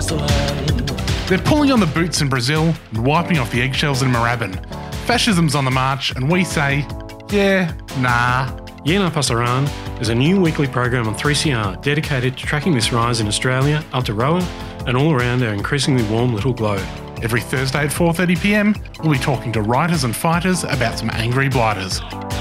porcelain. They're pulling on the boots in Brazil and wiping off the eggshells in Moorabbin. Fascism's on the march and we say, yeah, nah. Yena Pasaran is a new weekly program on 3CR dedicated to tracking this rise in Australia, Aotearoa and all around our increasingly warm little globe. Every Thursday at 4:30 PM, we'll be talking to writers and fighters about some angry blighters.